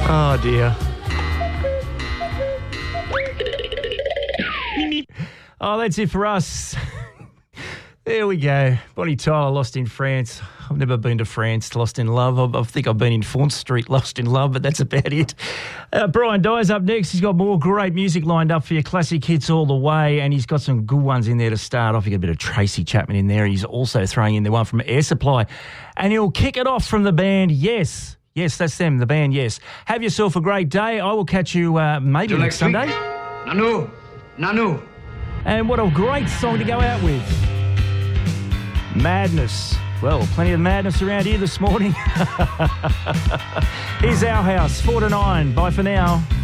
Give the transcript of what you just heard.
Oh, dear. Oh, that's it for us. There we go. Bonnie Tyler, Lost in France. I've never been to France, Lost in Love. I think I've been in Font Street, Lost in Love, but that's about it. Brian Dye's up next. He's got more great music lined up for you, classic hits all the way, and he's got some good ones in there to start off. You got a bit of Tracy Chapman in there. He's also throwing in the one from Air Supply, and he'll kick it off from the band Yes. Yes, that's them, the band Yes. Have yourself a great day. I will catch you maybe next Sunday. Nanu. And what a great song to go out with. Madness. Well, plenty of madness around here this morning. Here's Our House, 4 to 9. Bye for now.